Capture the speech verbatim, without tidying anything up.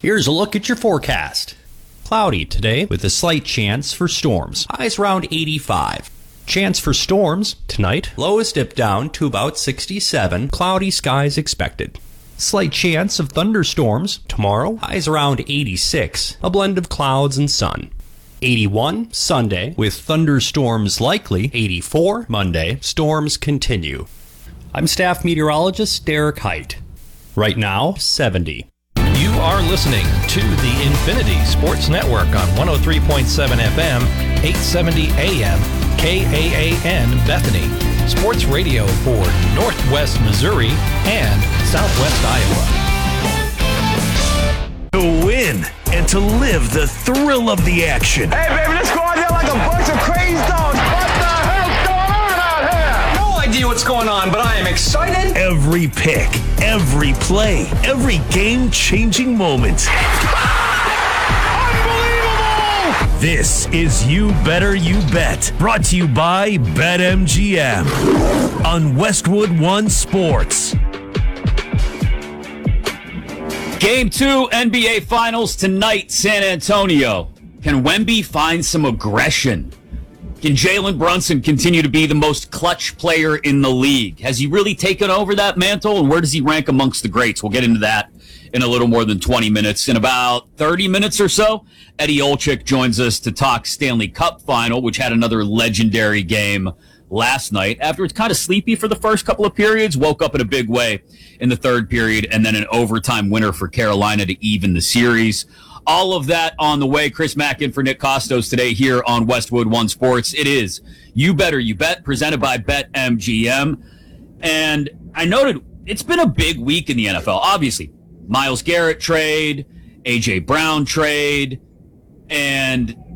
Here's a look at your forecast. Cloudy today with a slight chance for storms. Highs around eighty-five. Chance for storms tonight. Lows dip down to about sixty-seven. Cloudy skies expected. Slight chance of thunderstorms tomorrow. Highs around eighty-six. A blend of clouds and sun. eighty-one Sunday with thunderstorms likely. eighty-four Monday. Storms continue. I'm staff meteorologist Derek Height. Right now, seventy. You are listening to the Infinity Sports Network on one oh three point seven F M, eight seventy A M, K A A N Bethany. Sports radio for Northwest Missouri and Southwest Iowa. To win and to live the thrill of the action. Hey, baby, let's go out there like a bunch of crazy dogs. What the hell's going on out here? No idea what's going on, but I am excited. Every pick, every play, every game-changing moment. Unbelievable! This is You Better You Bet, brought to you by BetMGM on Westwood One Sports. Game two, N B A Finals tonight, San Antonio. Can Wemby find some aggression? Can Jalen Brunson continue to be the most clutch player in the league? Has he really taken over that mantle, and where does he rank amongst the greats? We'll get into that in a little more than twenty minutes. In about thirty minutes or so, Eddie Olczyk joins us to talk Stanley Cup Final, which had another legendary game last night. After it's kind of sleepy for the first couple of periods, woke up in a big way in the third period, and then an overtime winner for Carolina to even the series. All of that on the way. Chris Mack in for Nick Costos today here on Westwood One Sports. It is You Better You Bet, presented by BetMGM. And I noted it's been a big week in the N F L. Obviously, Myles Garrett trade, A J Brown trade, and